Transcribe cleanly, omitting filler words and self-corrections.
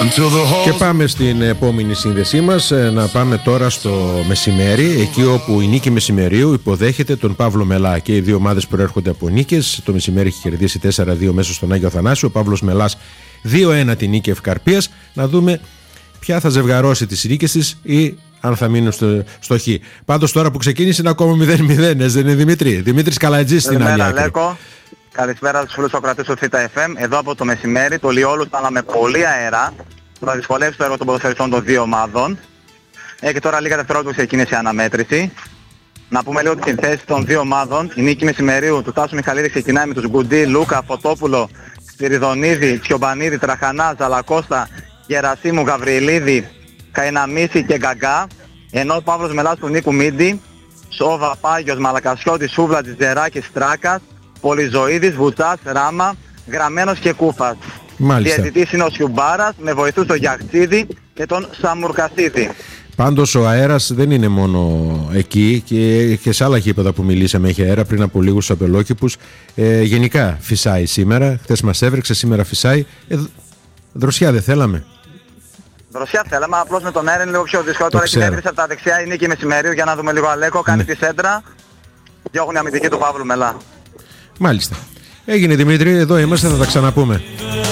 Και πάμε στην επόμενη σύνδεσή μας. Να πάμε τώρα στο μεσημέρι, εκεί όπου η Νίκη Μεσημερίου υποδέχεται τον Παύλο Μελά. Και οι δύο ομάδες προέρχονται από νίκες. Το Μεσημέρι έχει κερδίσει 4-2 μέσα στον Άγιο Αθανάσιο. Ο Παύλος Μελάς 2-1 την νίκη Ευκαρπίας. Να δούμε ποια θα ζευγαρώσει τις νίκες της ή αν θα μείνουν στο χ. Πάντως τώρα που ξεκίνησε είναι ακόμα 0-0, δεν είναι Δημήτρη? Δημήτρης Καλατζής στην άλλη άκρη. Καλησπέρα στους φίλους ακροατές του ΘΙΤΑ FM. Εδώ από το Μεσημέρι, το Λιόλου με πολύ αέρα. Θα δυσκολεύσει το έργο των ποδοσφαιριστών των δύο ομάδων. Και τώρα λίγα δευτερόλεπτα ξεκίνησε η αναμέτρηση. Να πούμε λίγο την θέση των δύο ομάδων. Η νίκη Μεσημερίου του Τάσου Μιχαλίδη ξεκινάει με τους Γκουντή, Λούκα, Φωτόπουλο, Σπυριδονίδη, Τσιομπανίδη, Τραχανά, Ζαλακώστα, Γερασίμου, Γαβριελίδη, Καϊναμίση και Γκαγκά. Ενώ ο Παύλος Μελάς του Νίκου Μίντι, Σόβα, Πάγιος, Μαλακασιώτης, Σούβλατζης, Τζεράκης, Στράκας, Πολυζωίδης, Βουτσάς, Ράμα, Γραμμένος και Κούφας. Διαιτητής είναι ο Σιουμπάρας, με βοηθούς τον Γιαχτσίδη και τον Σαμουρκασίδη. Πάντως ο αέρας δεν είναι μόνο εκεί, και σε άλλα γήπεδα που μιλήσαμε έχει αέρα πριν από λίγους απελόκηπους. Γενικά φυσάει σήμερα, χθες μας έβρεξε, σήμερα φυσάει. Δροσιά δεν θέλαμε? Δροσιά θέλαμε, απλώς με τον αέρα είναι λίγο πιο δύσκολο. Τώρα έχει έβρισε από τα δεξιά η Νίκη Μεσημερίου, για να δούμε λίγο Αλέκο, κάνει τη σέντρα, διώχνει η αμυντική του Παύλου Μελά. Μάλιστα. Έγινε Δημήτρη, εδώ είμαστε, θα τα ξαναπούμε.